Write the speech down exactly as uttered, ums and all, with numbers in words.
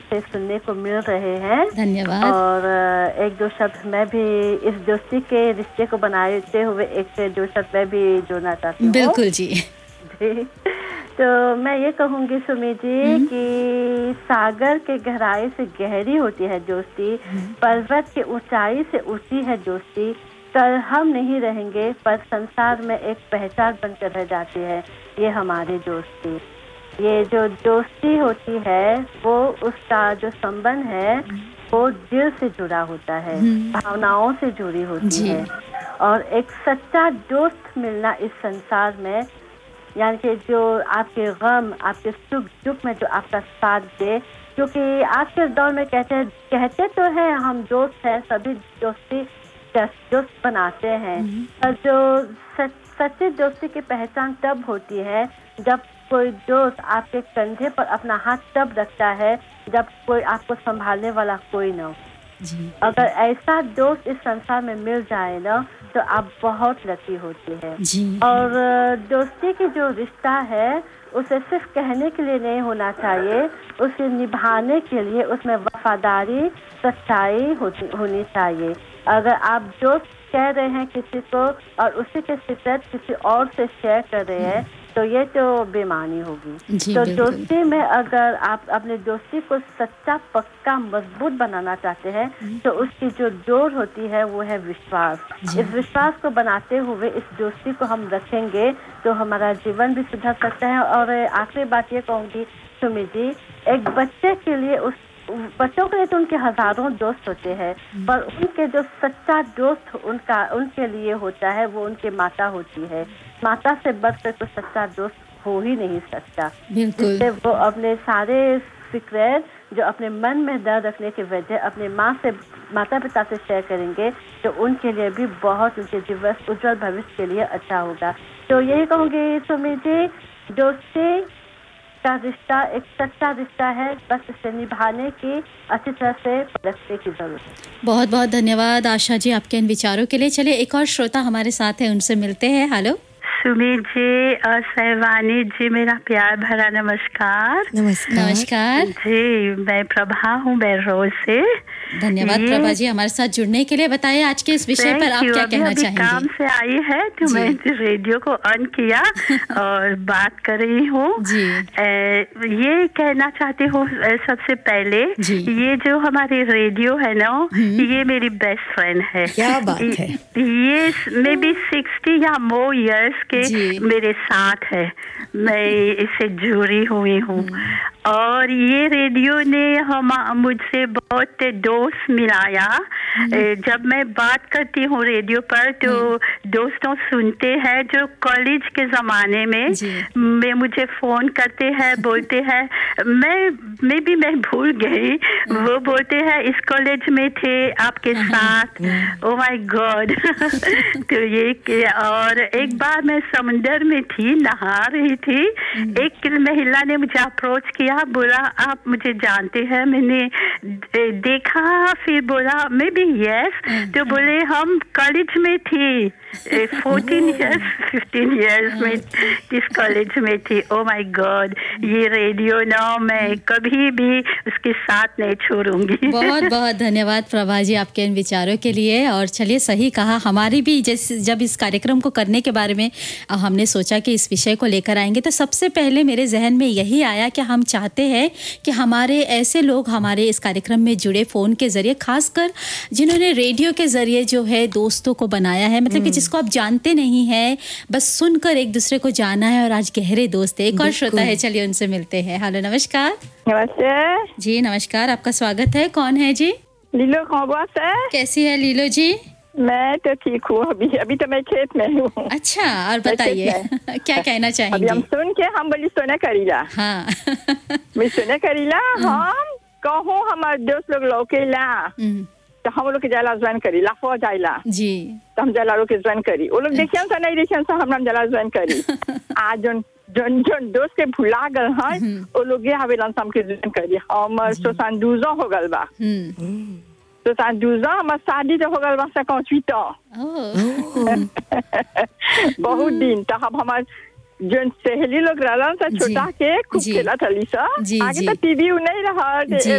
आपसे सुनने को मिल रहे हैं। धन्यवाद। और एक दो शब्द मैं भी इस दोस्ती के रिश्ते को बनाते हुए एक दो शब्द मैं भी जोड़ना चाहती हूँ। बिल्कुल जी। जी, तो मैं ये कहूँगी सुमी जी कि सागर के गहराई से गहरी होती है दोस्ती, पर्वत के ऊंचाई से ऊंची है दोस्ती। कल हम नहीं रहेंगे पर संसार में एक पहचान बनकर रह जाती है ये हमारी दोस्ती। ये जो दोस्ती होती है वो उसका जो संबंध है वो दिल से जुड़ा होता है, भावनाओं से जुड़ी होती है। और एक सच्चा दोस्त मिलना इस संसार में, यानी कि जो आपके गम, आपके सुख दुख में जो आपका साथ दे, क्योंकि आज के दौर में कहते कहते तो है हम दोस्त हैं, सभी दोस्ती दोस्त बनाते हैं, और जो सच, सच्ची दोस्ती की पहचान तब होती है जब कोई दोस्त आपके कंधे पर अपना हाथ तब रखता है जब कोई आपको संभालने वाला कोई ना हो। अगर ऐसा दोस्त इस संसार में मिल जाए ना तो आप बहुत लकी होती है। और दोस्ती की जो रिश्ता है उसे सिर्फ कहने के लिए नहीं होना चाहिए, उसे निभाने के लिए उसमें वफादारी, सच्चाई होनी चाहिए। अगर आप दोस्त कह रहे हैं किसी को और उसी के सीक्रेट किसी और से शेयर कर रहे हैं तो ये तो बेईमानी होगी। तो दोस्ती में अगर आप अपने दोस्ती को सच्चा, पक्का, मजबूत बनाना चाहते हैं तो उसकी जो डोर होती है वो है विश्वास। इस विश्वास को बनाते हुए इस दोस्ती को हम रखेंगे तो हमारा जीवन भी सुधर सकता है। और आखिरी बात ये कहूँगी सुमी जी, एक बच्चे के लिए उस बच्चों के लिए तो उनके हजारों दोस्त होते हैं, पर उनके जो सच्चा दोस्त उनका उनके लिए होता है वो उनके माता होती है। माता से बढ़कर कोई सच्चा दोस्त हो ही नहीं सकता, जिससे वो अपने सारे सीक्रेट जो अपने मन में दर्द रखने की वजह अपने माँ से, माता पिता से शेयर करेंगे तो उनके लिए भी बहुत, उनके जीवन उज्जवल भविष्य के लिए अच्छा होगा। तो यही कहूँगी सुमी जी, दोस्ती का रिश्ता एक सच्चा रिश्ता है, बस इसे निभाने की अच्छी तरह से रखने की जरूरत है। बहुत बहुत धन्यवाद आशा जी आपके इन विचारों के लिए। चलिए एक और श्रोता हमारे साथ है, उनसे मिलते हैं। हेलो सुमी जी और सहवानी जी, मेरा प्यार भरा नमस्कार। नमस्कार नमस्कार जी, मैं प्रभा हूँ बेरोज से। धन्यवाद प्रभा जी हमारे साथ जुड़ने के लिए। बताइए आज के इस विषय पर आप क्या कहना चाहेंगे? काम से आई है तो मैं रेडियो को ऑन किया और बात कर रही हूँ। ये कहना चाहती हूँ सबसे पहले, ये जो हमारी रेडियो है ना, ये मेरी बेस्ट फ्रेंड है। क्या बात है। ये मे बी सिक्सटी या मोर इयर्स के मेरे साथ है, मैं इससे जुड़ी हुई हूँ। और ये रेडियो ने हम मुझसे बहुत दोस्त मिलाया। जब मैं बात करती हूँ रेडियो पर तो दोस्तों सुनते हैं जो कॉलेज के ज़माने में मैं मुझे फ़ोन करते हैं, बोलते हैं, मैं मैं भी मैं भूल गई, वो बोलते हैं इस कॉलेज में थे आपके साथ। Oh my God. तो ये, और एक बार मैं समंदर में थी, नहा रही थी, एक महिला ने मुझे अप्रोच किया, बोला आप मुझे जानते हैं? मैंने देखा, फिर बोला मैं भी यस। तो बोले हम कॉलेज में थी, फोर्टीन इयर्स फिफ्टीन इयर्स में किस कॉलेज में थी। ओ माय गॉड, ये रेडियो ना मैं कभी भी उसके साथ नहीं छोड़ूंगी। बहुत बहुत धन्यवाद प्रभा जी आपके इन विचारों के लिए। और चलिए सही कहा, हमारी भी जैसे जब इस कार्यक्रम को करने के बारे में हमने सोचा कि इस विषय को लेकर आएंगे तो सबसे पहले मेरे जहन में यही आया कि हम चाहते हैं कि हमारे ऐसे लोग हमारे इस कार्यक्रम में जुड़े फ़ोन के ज़रिए, खासकर जिन्होंने रेडियो के ज़रिए जो है दोस्तों को बनाया है, मतलब कि जिसको आप जानते नहीं हैं, बस सुनकर एक दूसरे को जाना है और आज गहरे दोस्त है। एक और श्रोता है, चलिए उनसे मिलते हैं। हेलो नमस्कार। नमस्ते जी। नमस्कार, आपका स्वागत है। कौन है जी? लीलो खौबा से। कैसी है लीलो जी? मैं तो ठीक हूँ, अभी अभी तो मैं खेत में हूँ। अच्छा, और बताइए क्या कहना चाहेंगे? अभी हम सुन के हम बोली सोने करीला। हाँ। मैं सोने करीला, हम कहूँ हमारे दोस्त लोग लौकेला तो हम लोग के जाला ज्वाइन करी, लाफो जाइला जी, तो हम जाला लोग के ज्वाइन करी। वो लोग देखिए सा नहीं देखिए सा हम जाला ज्वाइन करी। आज जोन जोन जोन दोस्त के भुला गल है वो लोग ये हवेलन सम के ज्वाइन करी। हम सोसान दूजो हो गल बा, तो सा दूजो हमार शादी तो हो गल बा से कौचीत बहुत दिन। तो हम हमार जोन सहेली लोग रहलन सा छोटा के खूब खेला थली सा, आगे तो टीवी नहीं रहा।